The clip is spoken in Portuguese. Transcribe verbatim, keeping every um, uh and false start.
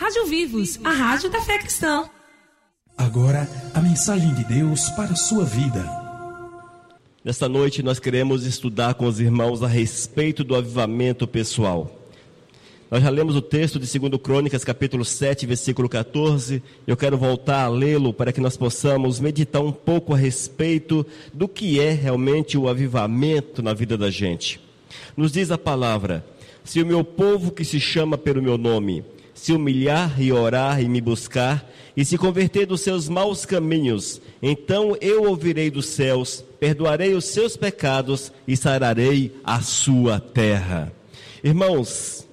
Rádio Vivos, a rádio da fé cristã. Agora, a mensagem de Deus para a sua vida. Nesta noite nós queremos estudar com os irmãos a respeito do avivamento pessoal. Nós já lemos o texto de Segunda Crônicas, capítulo sete, versículo quatorze. Eu quero voltar a lê-lo para que nós possamos meditar um pouco a respeito do que é realmente o avivamento na vida da gente. Nos diz a palavra: se o meu povo que se chama pelo meu nome se humilhar e orar e me buscar, e se converter dos seus maus caminhos, então eu ouvirei dos céus, perdoarei os seus pecados e sararei a sua terra. Irmãos,